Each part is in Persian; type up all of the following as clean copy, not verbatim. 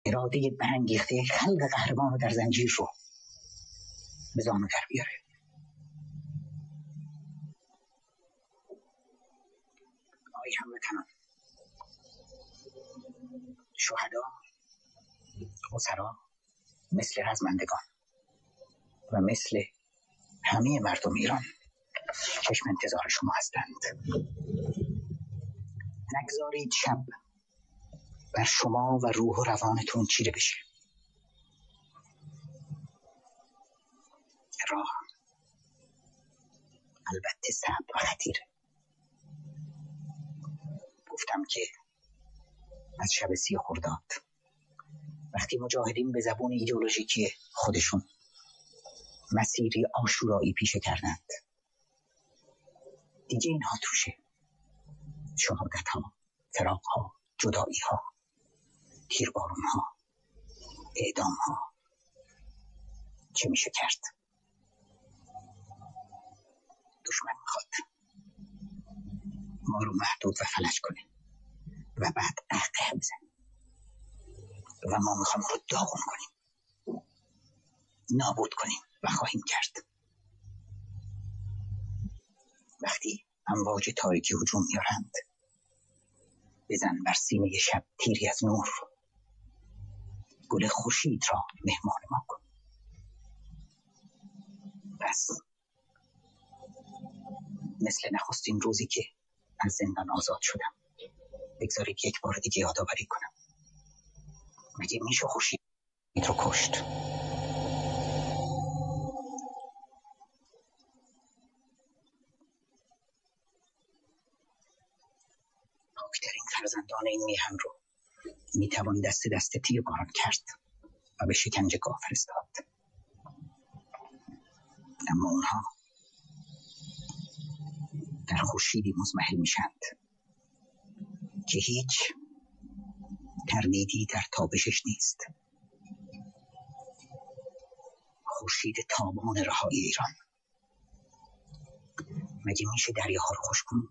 اراده برانگیخته خلق قهرمان رو در زنجیر رو به زانو در بیاره. آی هموطنان، شهدا، اسرا مثل رزمندگان و مثل همه مردم ایران چشم انتظار شما هستند. نگذارید شب بر شما و روح و روانتون چیره بشه. راه البته صعب و خطیره. گفتم که از شب 30 خرداد وقتی مجاهدین به زبون ایدئولوژیکی خودشون مسیری عاشورایی پیشه کردند، دیگه اینها توشه شهادت ها، فراق ها، جدایی ها، تیربارون ها، اعدام ها چه میشه کرد؟ دشمن میخواد ما رو محدود و فلج کنه و بعد قهقه بزنه و ما میخوایم رو داغون کنیم، نابود کنیم و خواهیم کرد. وقتی امواج تاریکی هجوم میارند، بزن بر سینه شب تیری از نور، گل خورشید را مهمان ما کن. پس مثل نخستین روزی که از زندان آزاد شدم، بگذارید یک بار دیگه یادآوری کنم. مگه میشه خورشید رو کشت؟ پاکترین فرزندان این میهن رو میتوان دست دست تیرباران کرد و به شکنجهگاه فرستاد، اما اونها در خورشیدی مزمحل میشند که هیچ تردیدی در تابشش نیست. خورشید تابان رهایی ایران. مگه میشه دریاها رو خشک کند؟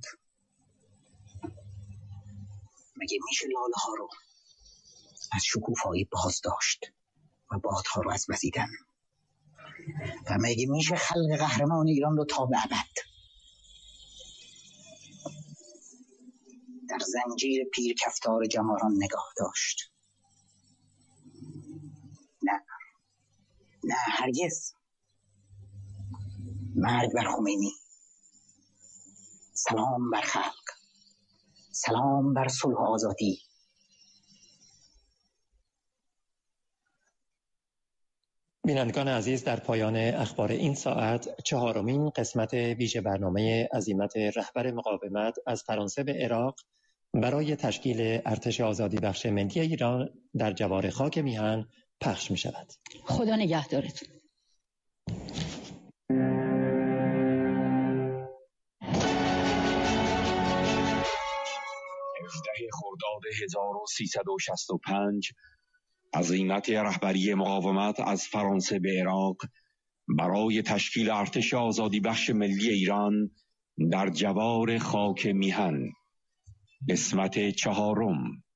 مگه میشه لاله ها رو از شکوفایی باز داشت و بادها رو از وزیدن؟ و مگه میشه خلق قهرمان ایران رو تا به ابد در زنجیر پیر کفتار جماران نگاه داشت؟ نه، نه هرگز. مرگ بر خمینی، سلام بر خلق، سلام بر صلح و آزادی. بینندگان عزیز، در پایان اخبار این ساعت 4مین قسمت ویژه برنامه عزیمت رهبر مقاومت از فرانسه به عراق برای تشکیل ارتش آزادی بخش ملی ایران در جوار خاک میهن پخش می شود. خدا نگهدارتون. خرداد 1365 عزیمت رهبری مقاومت از فرانسه به عراق برای تشکیل ارتش آزادی بخش ملی ایران در جوار خاک میهن. قسمت 4.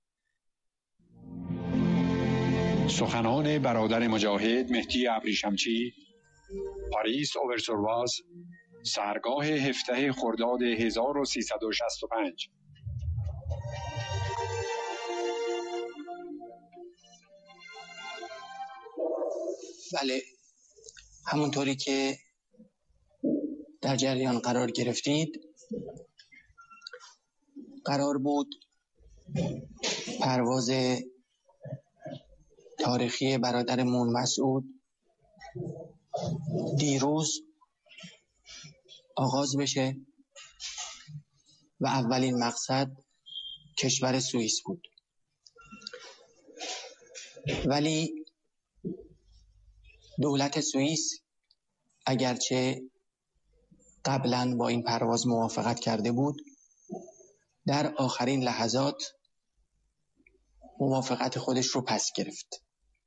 سخنان برادر مجاهد مهدی ابریشمچی، پاریس اوورسورواز، سحرگاه 17 خرداد 1365. بله، همونطوری که در جریان قرار گرفتید، قرار بود پرواز تاریخی برادرمون مسعود دیروز آغاز بشه و اولین مقصد کشور سوئیس بود، ولی دولت سوئیس اگرچه قبلا با این پرواز موافقت کرده بود، در آخرین لحظات موافقت خودش رو پس گرفت.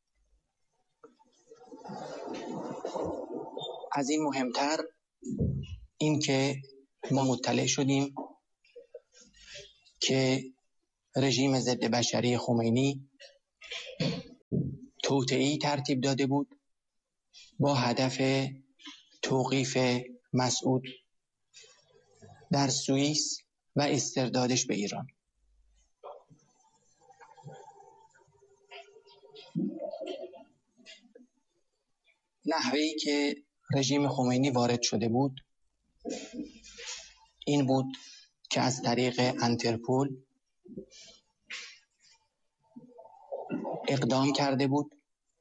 از این مهمتر این که ما مطلع شدیم که رژیم ضد بشری خمینی توطئه‌ای ترتیب داده بود با هدف توقیف مسعود در سوئیس و استردادش به ایران. نحوه‌ای که رژیم خمینی وارد شده بود این بود که از طریق انترپول اقدام کرده بود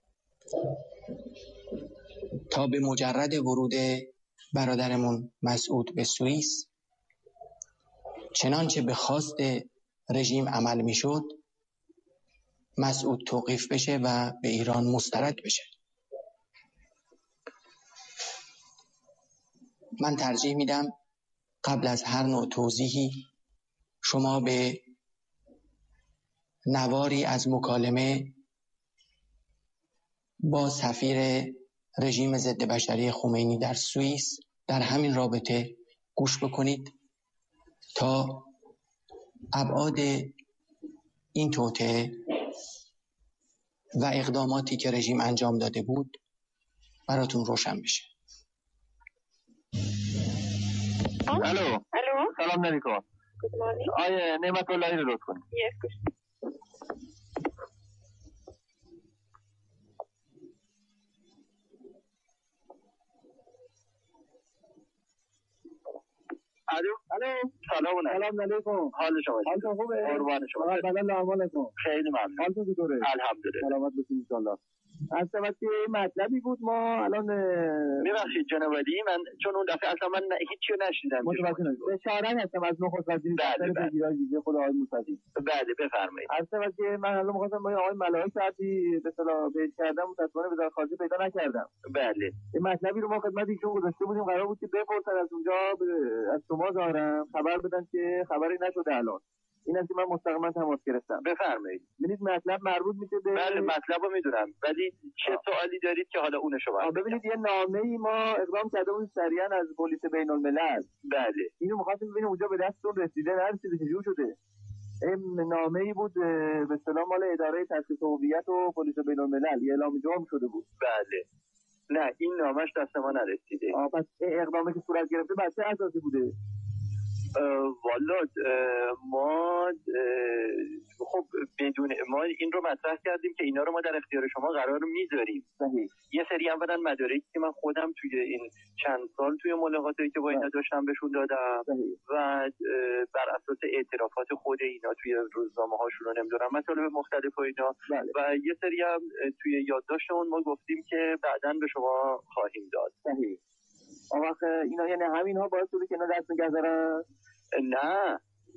تا به مجرد ورود برادرمون مسعود به سوئیس، چنانچه به خواست رژیم عمل میشد، مسعود توقیف بشه و به ایران مسترد بشه. من ترجیح میدم قبل از هر نوع توضیحی شما به نواری از مکالمه با سفیر رژیم ضد بشری خمینی در سوئیس در همین رابطه گوش بکنید تا ابعاد این توطئه و اقداماتی که رژیم انجام داده بود براتون روشن بشه. الو سلام علیکم. آیه نعمت اللهی رو لطف کنید. الو سلام علیکم. حال شما حالتون خوبه؟ قربان شما. بدل احوالتون خیلی ممنون. حالتون چطوره؟ الحمدلله. سلامت باشید ان شاء الله. از که مطلبی بود ما الان میبخشید جناب علی، من چون اون دفعه اصلا من هیچی نشیدم. متوجه نشدم. اشاره هستم از نخست وزیر دفتر بگیرای دیگه خود آقای موسوی. بله بفرمایید. از که من الان می‌خواستم با آقای ملائک ساعتی به اصطلاح بیت کردم، متأسفانه وزارت خارجه پیدا نکردم. بله. این مطلبی رو ما خدمت ایشون گذاشته بودیم، قرار بود که بپرسن از اونجا از شما ظاهرا خبر بدن که خبری نشده الان. این از من مستقیما تماس گرفتم. بفرمایید. ببینید مطلب مربوط میشه به بله مطلبو میدونم، ولی چه سوالی دارید که حالا اونو شما ببینید. یه نامه‌ای ما اقدام کرده بودیم سریعا از پلیس بین‌الملل. بله. اینو می‌خواستیم ببینیم اونجا به دستتون رسیده نرسیده چجور شده. این نامه‌ای بود به اصطلاح مال اداره تحقیق هویت و پلیس بین‌الملل، یه اعلام جرم شده بود. بله. نه این نامش دست ما نرسیده. پس اقدامی که صورت گرفته بر چه اساسی بوده؟ والا ما خب بدون ما این رو مطرح کردیم که اینا رو ما در اختیار شما قرار میذاریم. یه سری اولا مدارکی که من خودم توی این چند سال توی ملاقاتی که با اینا داشتم بهشون دادم و بر اساس اعترافات خود اینا توی روزنامه هاشون رو نمیدونم مطالب مختلف و اینا و یه سری هم توی یادداشتمون ما گفتیم که بعداً به شما خواهیم داد. آخه اینا یعنی همین ها باعث شده که اینا دست نگه دارن؟ نه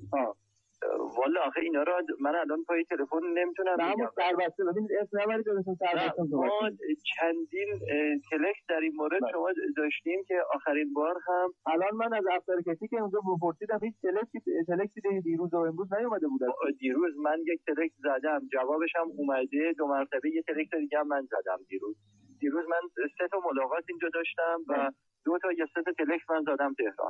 والا آخه اینا رو من الان پای تلفن نمیتونم بگم. سربسته ببینید اسم نبرید ازشون سربسته. ما چندین تلکس در این مورد شما داشتیم که آخرین بار هم الان من از افسرکشی که اونجا بپرسیدم هیچ تلکسی دیروز و امروز نیومده بود. دیروز من یک تلکس زدم جوابش هم اومده 2 مرتبه، یه تلکس دیگه هم من زدم دیروز من 3 تا ملاقات اینجا داشتم و 2 تا یا 3 تا تلکس من زدم تهران.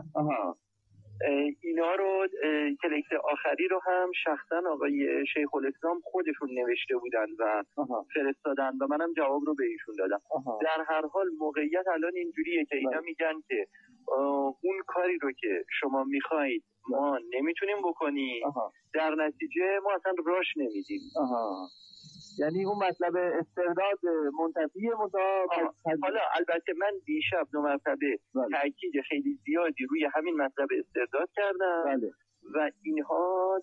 اینا رو تلکس آخری رو هم شخصا آقای شیخ الاسلام خودشون نوشته بودن و فرستادن و منم جواب رو به ایشون دادم. در هر حال موقعیت الان اینجوریه که اینا میگن که اون کاری رو که شما میخواید ما نمیتونیم بکنیم، در نتیجه ما اصلا راش نمیدیم. یعنی اون مطلب استرداد منتفیه حالا البته من دیشب 2 مرتبه تاکید خیلی زیادی روی همین مطلب استرداد کردم و اینها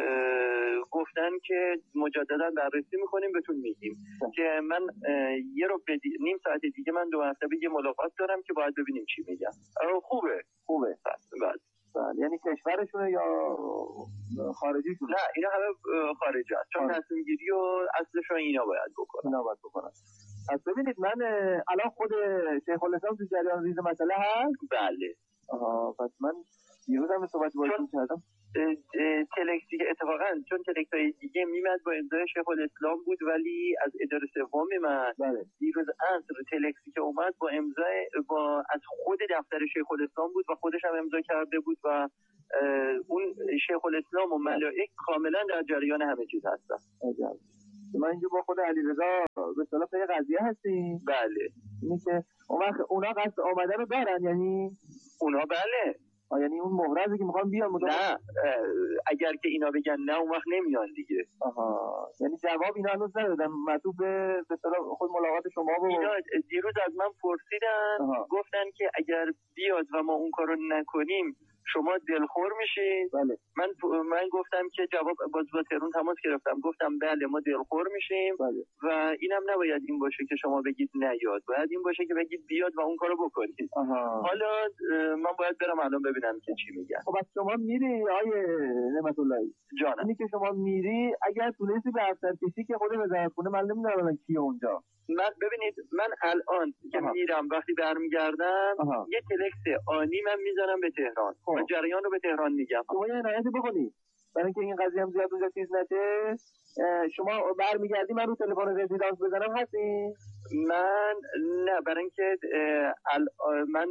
گفتن که مجددا بررسی میکنیم بهتون میگیم که من نیم ساعت دیگه من 2 مرتبه یه ملاقات دارم که باید ببینیم چی میگن. خوبه بعد یعنی کشورشونه یا خارجیشونه؟ نه اینا همه خارجی هست چون تصمیم گیری و اصلشون اینا باید بکنن. پس ببینید من الان خود شیخ الاسلام تو جریان ریز مسئله هست. بله. پس من دیروز هم صحبت باشون کردم تلکسی که اتفاقا چون تلکسای دیگه میمد با امضای شیخ الاسلام بود ولی از اداره سوم میمد. دیروز عصر تلکسی که اومد با امضای از خود دفتر شیخ الاسلام بود و خودش هم امضا کرده بود و اون شیخ الاسلام و ملائک کاملا در جریان همه چیز هستن. ما اینجا با خود علیرضا به اصطلاح پی قضیه هستیم. بله. اینی که اونا قصد آمدن رو دارن، یعنی اونا بله. یعنی اون مهرزی که میخوان بیان نه اگر که اینا بگن نه اون وقت نمیان دیگه. یعنی جواب اینا هنوز ندادن معطوف به اصطلاح خود ملاقات شما و اینا. دیروز از من پرسیدن گفتن که اگر بیاد و ما اون کارو نکنیم شما دلخور میشید. بله. من گفتم که جواب با تهران تماس گرفتم، گفتم بله ما دلخور میشیم. بله. و اینم نباید این باشه که شما بگید نیاد، باید این باشه که بگید بیاد و اون کارو بکنید. حالا من باید برم الان ببینم که چی میگن. خب شما میری آیه نعمت اللهی جانم، اینی که شما میری اگر تونستی به افتر کشی که خود وزارت خونه، من نمیدونم کیه اونجا. ببینید من الان که میرم وقتی برمیگردم یه تلکس آنی من میزنم به تهران و جریان رو به تهران میگم. شما یه عنایتی بکنید برای اینکه این قضیه هم زیاد اونجا چیز نشه. شما برمیگردی من رو تلفن رزیدانس بزنم هستی؟ من نه، برای اینکه من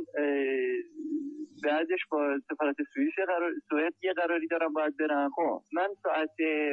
بعدش با سفارت سوئد یه قراری دارم باید برم. من ساعت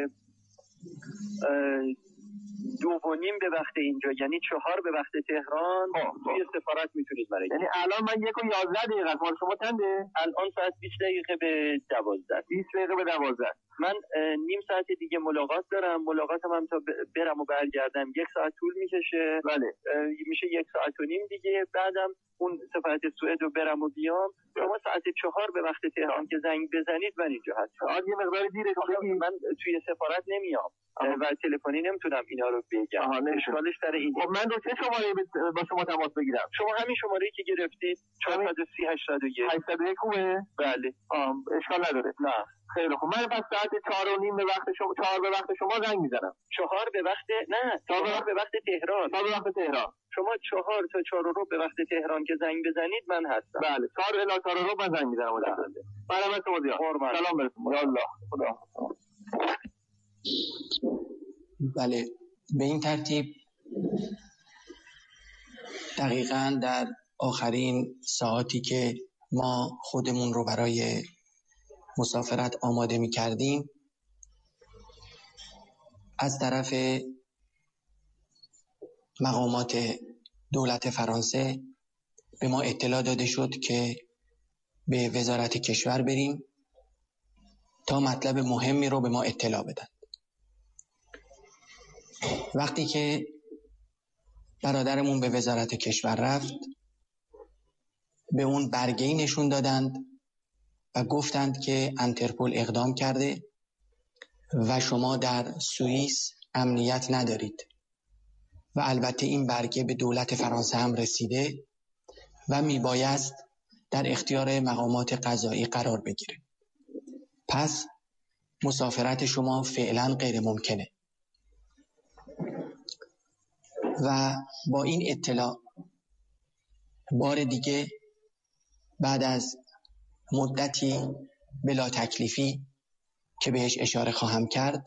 2:30 به وقت اینجا، یعنی 4 به وقت تهران توی سفارت میتونید برید. یعنی الان من 1:11 است، مال شما چنده؟ الان ساعت 20 دقیقه به 12. 20 دقیقه به 12. من نیم ساعت دیگه ملاقات دارم. ملاقاتم هم تا برم و برگردم 1 ساعت طول میکشه. بله. میشه 1 ساعت و نیم دیگه. بعدم اون سفارت سوئد رو برم و بیام. شما ساعت 4 به وقت تهران که زنگ بزنید من اینجا هستم. یه مقدار دیره من توی سفارت نمیام و تلفنی نمیتونم اینا رو بگم. اشکالش سر این. خب من رو چه شماره با شما تماس بگیرم؟ شما همین شماره‌ای که گرفتید 430 81 801 خوبه؟ بله. اشکال نداره. نه خیلی خوب. من بعد ساعت 4:30 به وقت شما 4 به وقت شما زنگ میزنم. 4 به وقت نه 4 به وقت تهران. 4 به وقت تهران. شما 4 تا 4:15 به وقت تهران که زنگ بزنید من هستم. بله. 4 الی 4:15 من زنگ میزنم. برنامه شما زیاد. سلام براتون. یا الله. خدا. بله، به این ترتیب دقیقاً در آخرین ساعتی که ما خودمون رو برای مسافرت آماده می کردیم از طرف مقامات دولت فرانسه به ما اطلاع داده شد که به وزارت کشور بریم تا مطلب مهمی رو به ما اطلاع بدن. وقتی که برادرمون به وزارت کشور رفت به اون برگه‌ای نشون دادند و گفتند که انترپول اقدام کرده و شما در سوئیس امنیت ندارید و البته این برگه به دولت فرانسه هم رسیده و میبایست در اختیار مقامات قضایی قرار بگیره. پس مسافرت شما فعلا غیر ممکنه. و با این اطلاع بار دیگه بعد از مدتی بلا تکلیفی که بهش اشاره خواهم کرد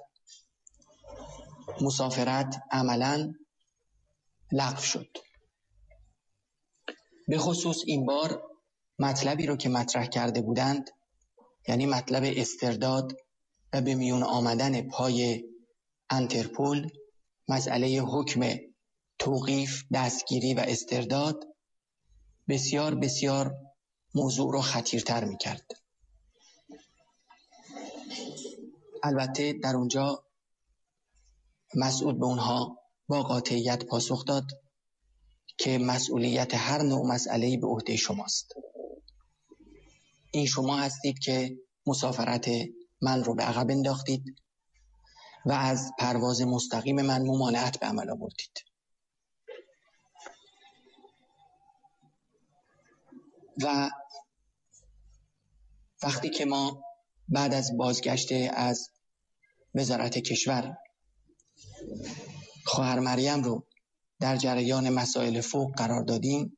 مسافرت عملاً لغو شد. به خصوص این بار مطلبی رو که مطرح کرده بودند، یعنی مطلب استرداد و به میون آمدن پای انترپول، مسئله حکم توقیف، دستگیری و استرداد بسیار بسیار موضوع رو خطیرتر می کرد. البته در اونجا مسئول به اونها با قاطعیت پاسخ داد که مسئولیت هر نوع مسئله‌ای به عهده شماست. این شما هستید که مسافرت من رو به عقب انداختید و از پرواز مستقیم من ممانعت به عمل آوردید. و وقتی که ما بعد از بازگشت از وزارت کشور خواهر مریم رو در جریان مسائل فوق قرار دادیم،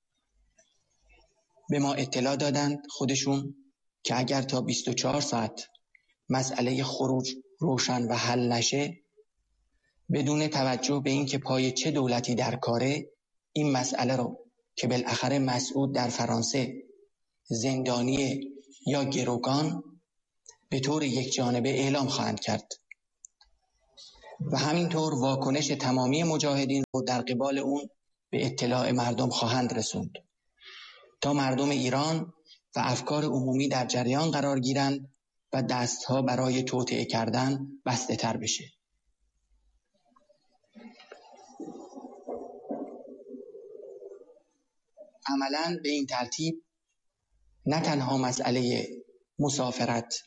به ما اطلاع دادند خودشون که اگر تا 24 ساعت مسئله خروج روشن و حل نشه، بدون توجه به این که پای چه دولتی در کاره، این مسئله رو که بالاخره مسعود در فرانسه زندانی یا گروگان به طور یک جانبه اعلام خواهند کرد. و همینطور واکنش تمامی مجاهدین رو در قبال اون به اطلاع مردم خواهند رسوند تا مردم ایران و افکار عمومی در جریان قرار گیرند و دستها برای توطئه کردن بسته تر بشه. عملاً به این ترتیب نه تنها مسئله مسافرت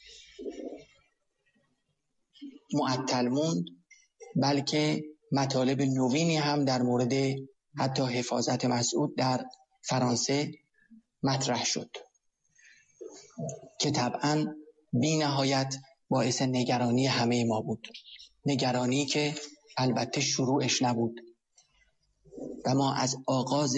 معطل موند، بلکه مطالب نوینی هم در مورد حتی حفاظت مسعود در فرانسه مطرح شد که طبعاً بی نهایت باعث نگرانی همه ما بود. نگرانی که البته شروعش نبود و ما از آغاز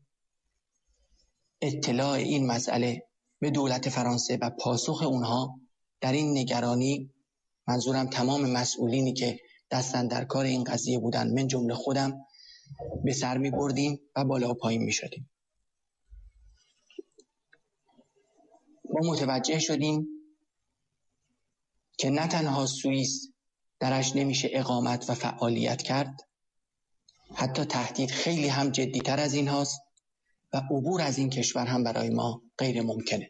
اطلاع این مسئله به دولت فرانسه و پاسخ اونها در این نگرانی، منظورم تمام مسئولینی که دستن در کار این قضیه بودن من جمله خودم، به سر می بردیم و بالا و پایین می شدیم. ما متوجه شدیم که نه تنها سوئیس درش نمیشه اقامت و فعالیت کرد، حتی تهدید خیلی هم جدی‌تر از این هاست و عبور از این کشور هم برای ما غیر ممکنه.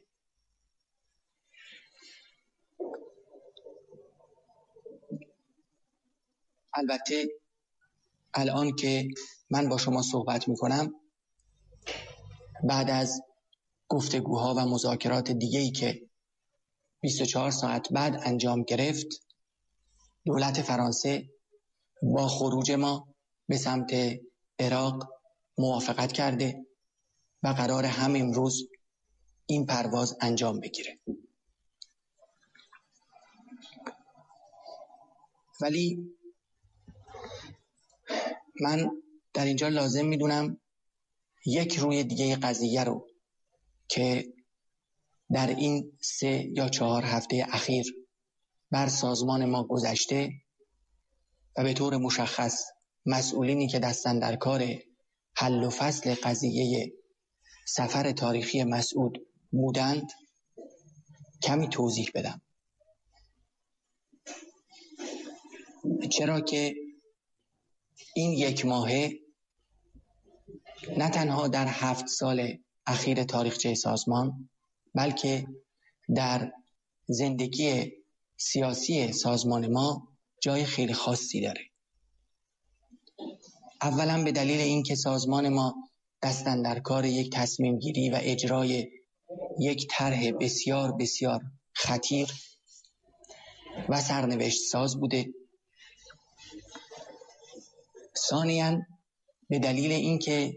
البته الان که من با شما صحبت میکنم، بعد از گفتگوها و مذاکرات دیگه‌ای که 24 ساعت بعد انجام گرفت، دولت فرانسه با خروج ما به سمت عراق موافقت کرده و قرار هم امروز این پرواز انجام بگیره. ولی من در اینجا لازم میدونم یک روی دیگه قضیه رو که در این 3 یا 4 هفته اخیر بر سازمان ما گذشته و به طور مشخص مسئولینی که دستن در کار حل و فصل قضیه سفر تاریخی مسعود بودند کمی توضیح بدم. چرا که این 1 ماهه نه تنها در 7 سال اخیر تاریخچه سازمان، بلکه در زندگی سیاسی سازمان ما جای خیلی خاصی داره. اولا به دلیل اینکه سازمان ما دستن در کار یک تصمیم گیری و اجرای یک طرح بسیار بسیار خطیر و سرنوشت ساز بوده. ثانیاً به دلیل اینکه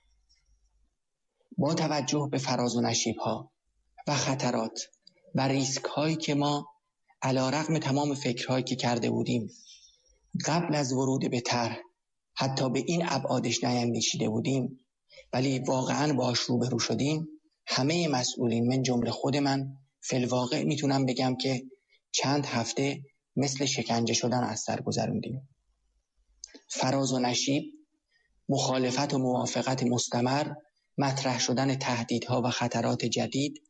با توجه به فراز و نشیب‌ها و خطرات و ریسک‌هایی که ما علی‌رغم تمام فکرهایی که کرده بودیم قبل از ورود به طرح حتی به این ابعادش نیندیشیده بودیم، ولی واقعاً باهاش روبرو شدیم، همه مسئولین من جمله خود من فی‌الواقع میتونم بگم که چند هفته مثل شکنجه شدن از سر گذروندیم. فراز و نشیب، مخالفت و موافقت مستمر، مطرح شدن تهدیدها و خطرات جدید،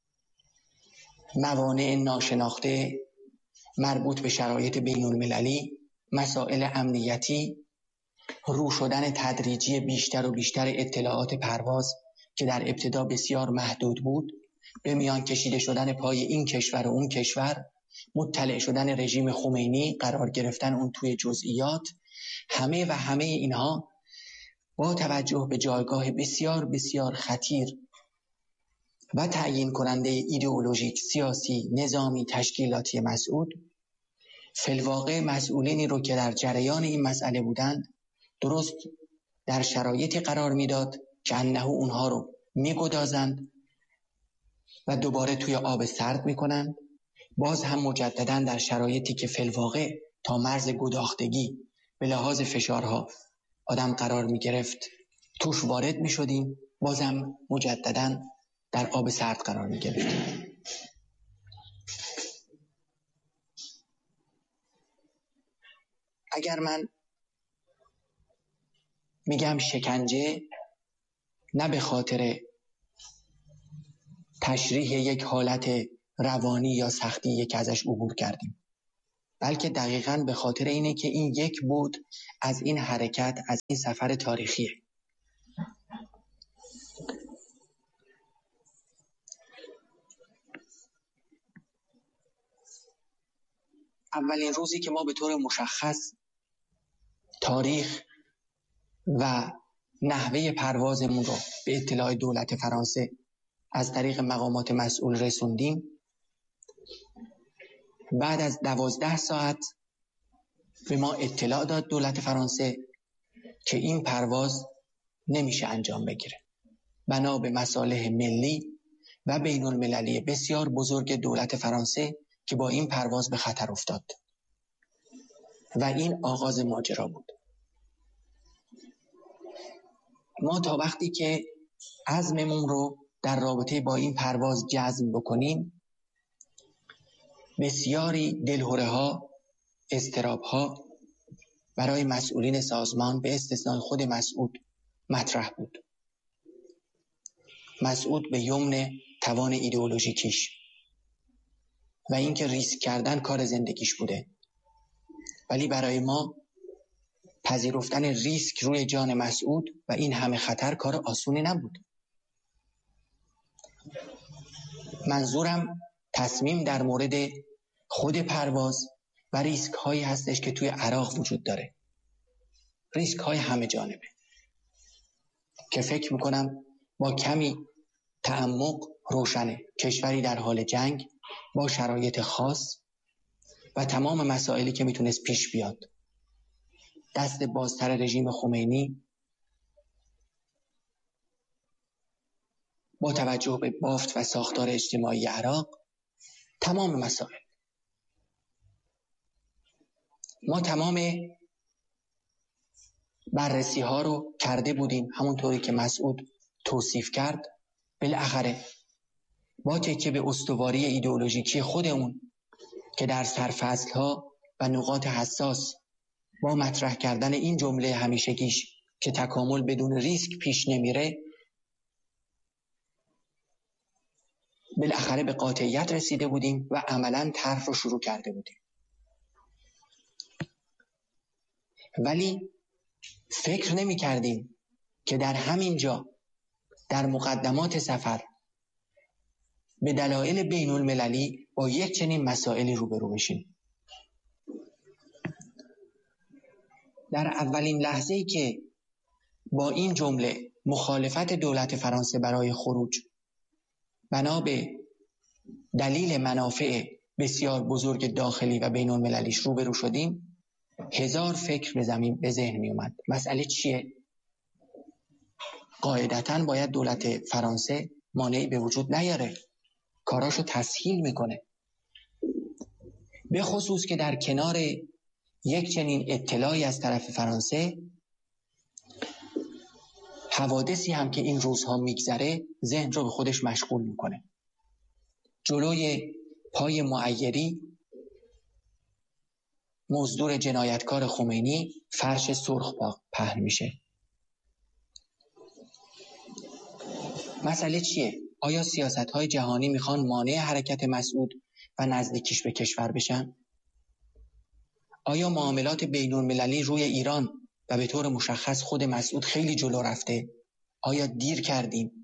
موانع ناشناخته مربوط به شرایط بین المللی، مسائل امنیتی، رو شدن تدریجی بیشتر و بیشتر اطلاعات پرواز که در ابتدا بسیار محدود بود، به میان کشیده شدن پای این کشور و اون کشور، مطلع شدن رژیم خمینی، قرار گرفتن اون توی جزئیات، همه اینها با توجه به جایگاه بسیار بسیار خطیر و تعیین کننده ایدئولوژیک، سیاسی، نظامی، تشکیلاتی مسعود، فی‌الواقع مسئولینی رو که در جریان این مسئله بودند درست در شرایطی قرار میداد که انه اونها رو میگدازند و دوباره توی آب سرد میکنند، باز هم مجددا در شرایطی که فی‌الواقع تا مرز گداختگی به لحاظ فشارها آدم قرار میگرفت توش وارد میشدیم، بازم مجددا در آب سرد قرار میگرفتیم. اگر من میگم شکنجه، نه به خاطر تشریح یک حالت روانی یا سختی که ازش عبور کردیم، بلکه دقیقاً به خاطر اینه که این یک بود از این حرکت، از این سفر تاریخیه. اولین روزی که ما به طور مشخص تاریخ و نحوه پروازمون رو به اطلاع دولت فرانسه از طریق مقامات مسئول رسوندیم، بعد از 12 ساعت به ما اطلاع داد دولت فرانسه که این پرواز نمیشه انجام بگیره بنا به مصالح ملی و بین المللی بسیار بزرگ دولت فرانسه که با این پرواز به خطر افتاد و این آغاز ماجرا بود. ما تا وقتی که عزممون رو در رابطه با این پرواز جزم بکنیم، بسیاری دلهره ها، اضطراب ها برای مسئولین سازمان به استثنای خود مسعود مطرح بود. مسعود به یمن توان ایدئولوژیکیش و اینکه ریسک کردن کار زندگیش بوده، ولی برای ما پذیرفتن ریسک روی جان مسعود و این همه خطر کار آسونی نبود. منظورم تصمیم در مورد خود پرواز و ریسک هایی هستش که توی عراق وجود داره، ریسک های همه جانبه که فکر میکنم با کمی تعمق روشنه. کشوری در حال جنگ با شرایط خاص و تمام مسائلی که میتونست پیش بیاد. دست بازتر رژیم خمینی با توجه به بافت و ساختار اجتماعی عراق، تمام مسائل. ما تمام بررسی ها رو کرده بودیم همونطوری که مسعود توصیف کرد. بالاخره با تکیه به استواری ایدئولوژیکی خودمون که در سرفصل ها و نقاط حساس با مطرح کردن این جمله همیشگیش که تکامل بدون ریسک پیش نمیره، بالاخره به قاطعیت رسیده بودیم و عملاً طرح رو شروع کرده بودیم. ولی فکر نمی کردیم که در همین جا در مقدمات سفر به دلایل بین المللی با یک چنین مسائلی روبرو بشیم. در اولین لحظه‌ای که با این جمله مخالفت دولت فرانسه برای خروج بنا به دلیل منافع بسیار بزرگ داخلی و بین المللیش روبرو شدیم، هزار فکر به ذهن می اومد. مسئله چیه؟ قاعدتاً باید دولت فرانسه مانعی به وجود نیاره، کاراشو تسهیل میکنه، به خصوص که در کنار یک چنین اطلاعی از طرف فرانسه، حوادثی هم که این روزها میگذره ذهن رو به خودش مشغول میکنه. جلوی پای معیری مزدور جنایتکار خمینی فرش سرخ پهن میشه. مسئله چیه؟ آیا سیاست‌های جهانی میخوان مانع حرکت مسعود و نزدیکیش به کشور بشن؟ آیا معاملات بین‌المللی روی ایران و به طور مشخص خود مسعود خیلی جلو رفته؟ آیا دیر کردیم؟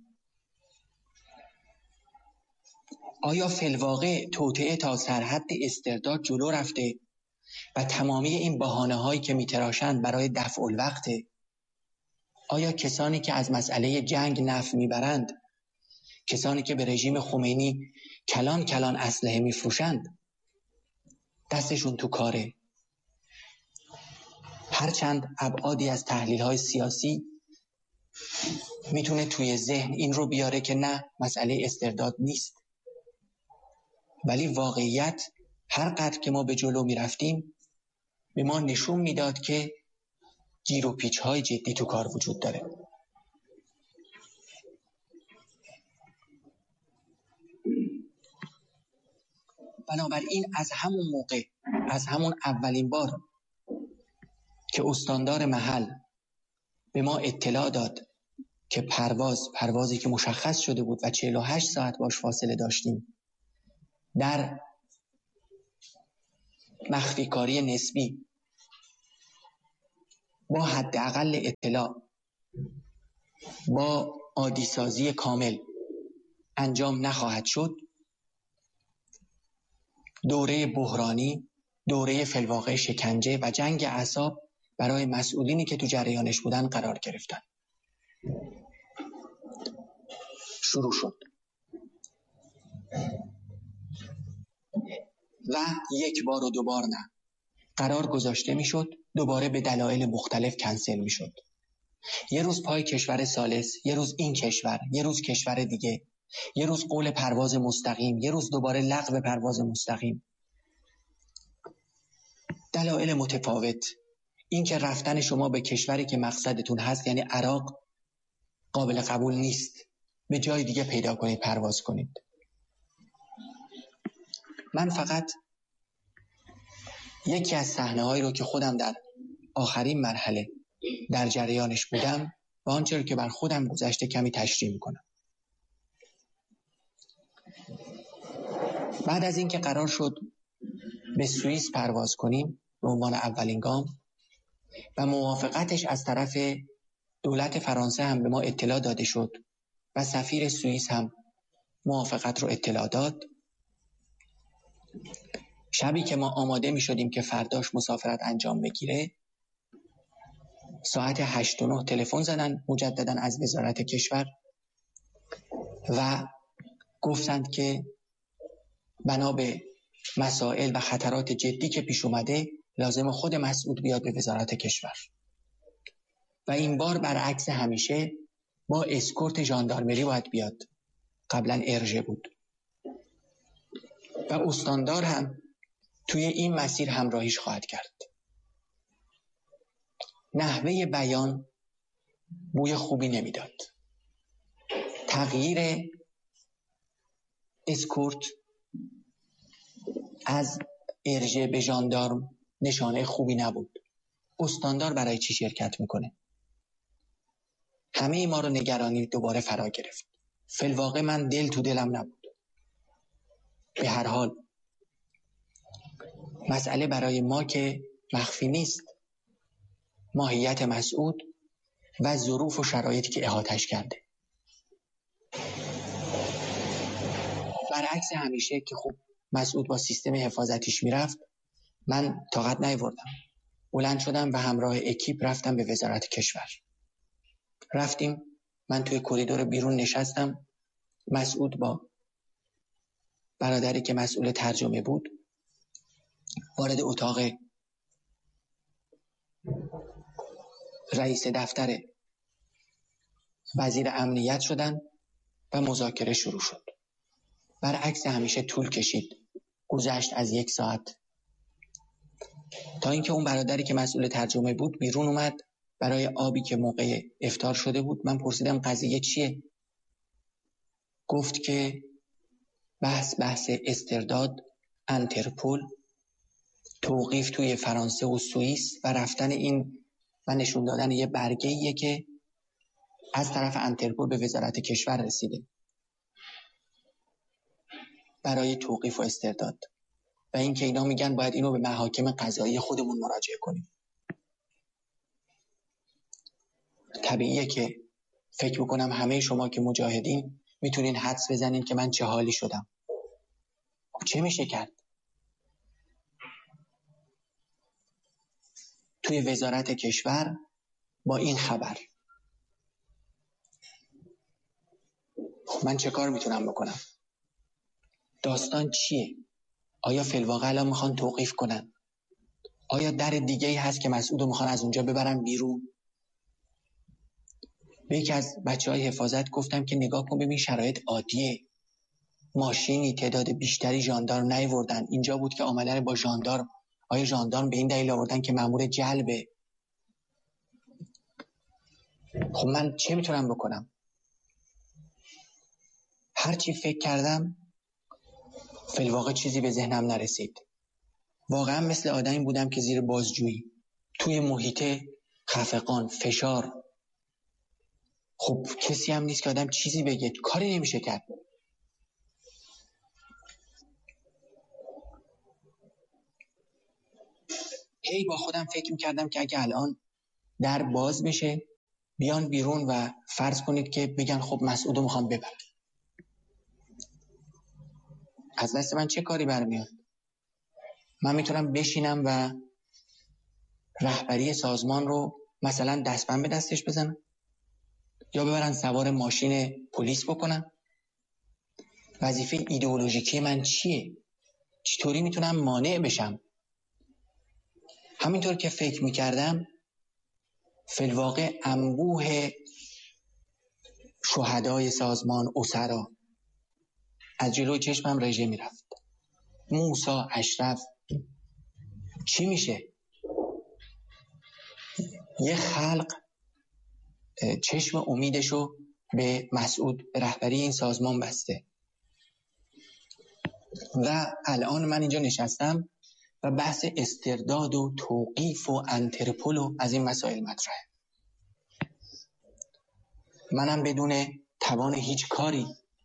آیا فی‌الواقع توطئه تا سرحد استرداد جلو رفته و تمامی این بهانه‌هایی که میتراشند برای دفع الوقت؟ آیا کسانی که از مسئله جنگ نفع میبرند، کسانی که به رژیم خمینی کلان کلان اسلحه میفروشند، دستشون تو کاره؟ هرچند ابعادی از تحلیل‌های سیاسی میتونه توی ذهن این رو بیاره که نه، مسئله استرداد نیست، ولی واقعیت هر قدر که ما به جلو میرفتیم به ما نشون میداد که گیر و پیچ‌های جدی تو کار وجود داره. بنابراین از همون موقع، از همون اولین بار که استاندار محل به ما اطلاع داد که پروازی که مشخص شده بود و 48 ساعت باش فاصله داشتیم، در مخفی کاری نسبی با حداقل اطلاع با عادی سازی کامل انجام نخواهد شد، دوره بحرانی، دوره فی‌الواقع شکنجه و جنگ اعصاب برای مسئولینی که تو جریانش بودن قرار گرفتن. شروع شد و یک بار و دوبار نه، قرار گذاشته میشد، دوباره به دلایل مختلف کنسل میشد. یه روز پای کشور ثالث، یه روز این کشور، یه روز کشور دیگه، یه روز قول پرواز مستقیم، یه روز دوباره لغو پرواز مستقیم. دلایل متفاوت. این که رفتن شما به کشوری که مقصدتون هست یعنی عراق قابل قبول نیست، به جای دیگه پیدا کنید پرواز کنید. من فقط یکی از صحنه‌هایی رو که خودم در آخرین مرحله در جریانش بودم و آنچه که بر خودم گذشته کمی تشریح میکنم. بعد از اینکه قرار شد به سوئیس پرواز کنیم به عنوان اولین گام و موافقتش از طرف دولت فرانسه هم به ما اطلاع داده شد و سفیر سوئیس هم موافقت رو اطلاع داد، شبی که ما آماده می شدیم که فرداش مسافرت انجام بگیره، ساعت 8:09 تلفن زدن مجددا از وزارت کشور و گفتند که بنا به مسائل و خطرات جدی که پیش اومده لازم خود مسعود بیاد به وزارت کشور و این بار برعکس همیشه با اسکورت ژاندارمری باید بیاد. قبلا ارژه بود و استاندار هم توی این مسیر همراهیش خواهد کرد. نحوه بیان بوی خوبی نمیداد. تغییر اسکورت از ارژه به ژاندارم نشانه خوبی نبود. استاندار برای چی شرکت میکنه؟ همه ما رو نگرانی دوباره فرا گرفت. فی‌الواقع من دل تو دلم نبود. به هر حال مسئله برای ما که مخفی نیست، ماهیت مسعود و ظروف و شرایطی که احاطش کرده. برعکس همیشه که خب مسعود با سیستم حفاظتیش میرفت، من طاقت نیاوردم. بلند شدم و همراه اکیپ رفتم به وزارت کشور. رفتیم، من توی کریدور بیرون نشستم، مسعود با برادری که مسئول ترجمه بود وارد اتاق رئیس دفتر وزیر امنیت شدن و مذاکره شروع شد. برعکس همیشه طول کشید. گذشت از 1 ساعت تا اینکه اون برادری که مسئول ترجمه بود بیرون اومد برای آبی که موقع افطار شده بود. من پرسیدم قضیه چیه؟ گفت که بحث استرداد، انترپول، توقیف توی فرانسه و سوئیس و رفتن این و نشون دادن یه برگه‌ایه که از طرف انترپول به وزارت کشور رسیده برای توقیف و استرداد و این که اینا میگن باید اینو به محاکم قضایی خودمون مراجعه کنیم. طبیعیه که فکر میکنم همه شما که مجاهدین میتونین حدس بزنین که من چه حالی شدم. چه میشه کرد؟ توی وزارت کشور با این خبر من چه کار میتونم بکنم؟ داستان چیه؟ آیا فی‌الواقع الان میخوان توقیف کنن؟ آیا در دیگه‌ای هست که مسعودو میخوان از اونجا ببرن بیرون؟ به یکی از بچه‌های حفاظت گفتم که نگاه کن ببین شرایط عادیه. ماشینی تعداد بیشتری ژاندارم نیاوردن. اینجا بود که آمدن با ژاندارم. آیا ژاندارم به این دلیل آوردن که مأمور جلبه؟ خب من چه میتونم بکنم؟ هر چی فکر کردم فی‌الواقع چیزی به ذهنم نرسید. واقعا مثل آدمی بودم که زیر بازجویی توی محیط خفقان، فشار. خب کسی هم نیست که آدم چیزی بگه، کاری نمیشه کرد. هی با خودم فکر میکردم که اگه الان در باز بشه بیان بیرون و فرض کنید که بگن خب مسعودو میخوام ببرن، از دست من چه کاری برمیاد؟ من میتونم بشینم و رهبری سازمان رو مثلا دستبند به دستش بزنم یا ببرن سوار ماشین پلیس بکنن. وظیفه ایدئولوژیکی من چیه؟ چطوری میتونم مانع بشم؟ همینطور که فکر میکردم فی الواقع انبوه شهدای سازمان اسرا از جلوی چشمم رژه میرفت. موسی، اشرف، چی میشه؟ یه خلق چشم امیدشو به مسعود رهبری این سازمان بسته و الان من اینجا نشستم و بحث استرداد و توقیف و انترپول و از این مسائل مطرحه. منم بدون توان هیچ کاری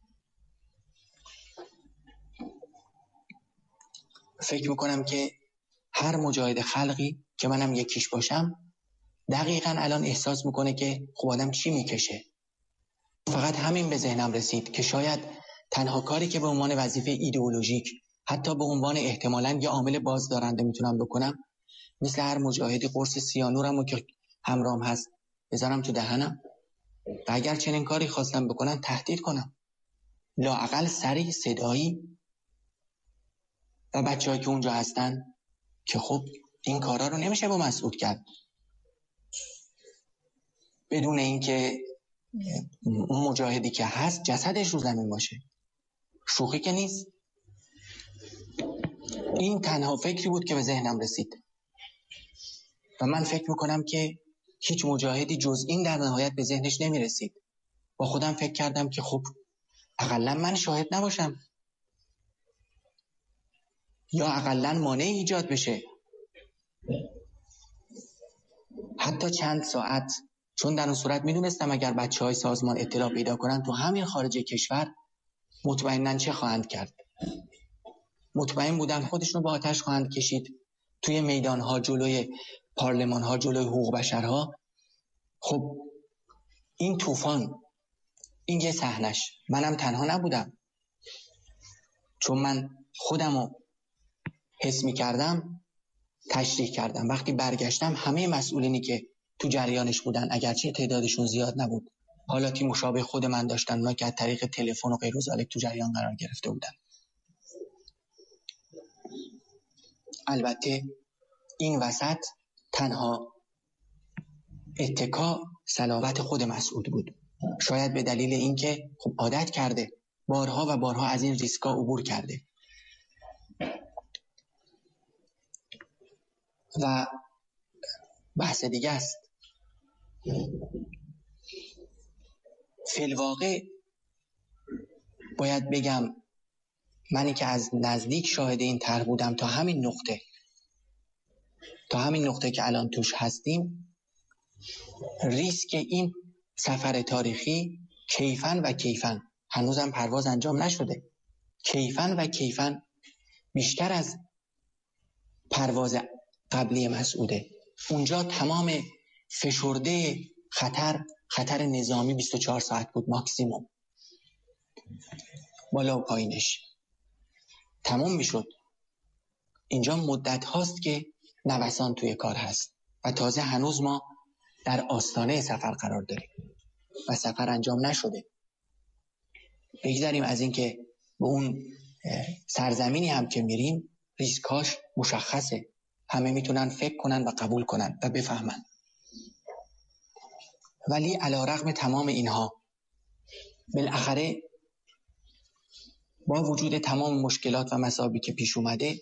فکر میکنم که هر مجاهد خلقی که منم یکیش باشم دقیقاً الان احساس میکنه که خب آدم چی میکشه. فقط همین به ذهنم رسید که شاید تنها کاری که به عنوان وظیفه ایدئولوژیک حتی به عنوان احتمالاً یه عامل بازدارنده میتونم بکنم مثل هر مجاهدی قرص سیانورمو که همراهم هست بذارم تو دهنم و اگر چنین کاری خواستم بکنم تهدید کنم، لااقل سری صدایی و بچه‌هایی که اونجا هستن که خب این کارا رو نمیشه با مسعود کرد بدون اینکه اون مجاهدی که هست جسدش رو زمین باشه. شوخی که نیست. این تنها فکری بود که به ذهنم رسید و من فکر میکنم که هیچ مجاهدی جز این در نهایت به ذهنش نمیرسید. با خودم فکر کردم که خب اقلا من شاهد نباشم یا اقلا مانع ایجاد بشه. حتی چند ساعت، چون در اون صورت میدونستم اگر بچه‌های سازمان اطلاع پیدا کنن تو همین خارج کشور مطمئناً چه خواهند کرد. مطمئن بودم خودشون با آتش خواهند کشید توی میدان‌ها، جلوی پارلمان‌ها، جلوی حقوق بشرها. خب این طوفان، این یه صحنش، منم تنها نبودم چون من خودمو حس می‌کردم، تشریح کردم. وقتی برگشتم همه مسئولینی که تو جریانش بودن اگرچه تعدادشون زیاد نبود، حالاتی مشابه خود من داشتن، اونا که از طریق تلفن و غیر و ذالک تو جریان قرار گرفته بودن. البته این وسط تنها اتکا صلابت خود مسعود بود، شاید به دلیل اینکه خب عادت کرده، بارها و بارها از این ریسکا عبور کرده و بحث دیگه است. فی الواقع باید بگم منی که از نزدیک شاهد این طرح بودم تا همین نقطه که الان توش هستیم، ریسک این سفر تاریخی کیفاً هنوزم پرواز انجام نشده، کیفاً بیشتر از پرواز قبلی مسعوده. اونجا تمام فشرده خطر نظامی 24 ساعت بود ماکسیموم، بالا و پایینش تمام میشد. اینجا مدت هاست که نوسان توی کار هست و تازه هنوز ما در آستانه سفر قرار داریم و سفر انجام نشده. بگذاریم از این که به اون سرزمینی هم که میریم ریسکاش مشخصه، همه میتونن فکر کنن و قبول کنن و بفهمن. ولی علیرغم تمام اینها بالاخره با وجود تمام مشکلات و مصائبی که پیش اومده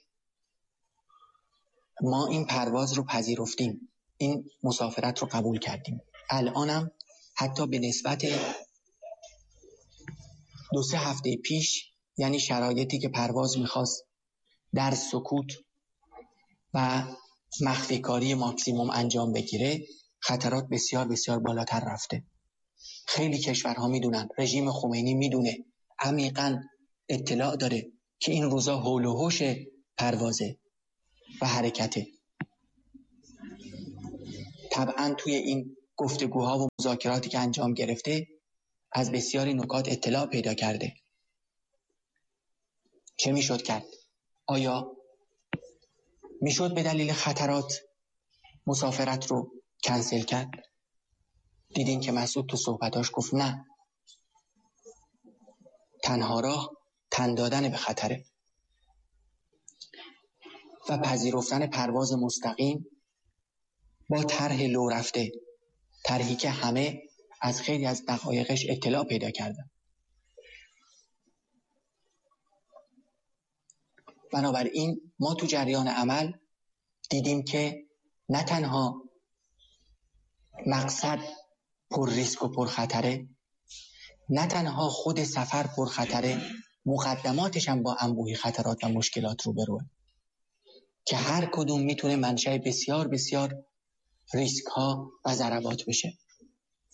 ما این پرواز رو پذیرفتیم، این مسافرت رو قبول کردیم. الانم حتی به نسبت 2-3 هفته پیش، یعنی شرایطی که پرواز میخواست در سکوت و مخفی کاری ماکسیموم انجام بگیره، خطرات بسیار بسیار بالاتر رفته. خیلی کشورها میدونن، رژیم خمینی میدونه، عمیقاً اطلاع داره که این روزا حول و حوش پروازه و حرکته. طبعا توی این گفتگوها و مذاکراتی که انجام گرفته از بسیاری نکات اطلاع پیدا کرده. چه میشد کرد؟ آیا میشد به دلیل خطرات مسافرت رو کنسل کرد؟ دیدین که مسعود تو صحبتاش گفت نه، تنها راه تن دادن به خطره و پذیرفتن پرواز مستقیم با طرح لو رفته، طرحی که همه از خیلی از دقایقش اطلاع پیدا کردن. بنابراین ما تو جریان عمل دیدیم که نه تنها مقصد پر ریسک و پر خطره، نه تنها خود سفر پر خطره، مقدماتش هم با انبوهی خطرات و مشکلات روبروه که هر کدوم میتونه منشأ بسیار بسیار ریسک ها و ضربات بشه.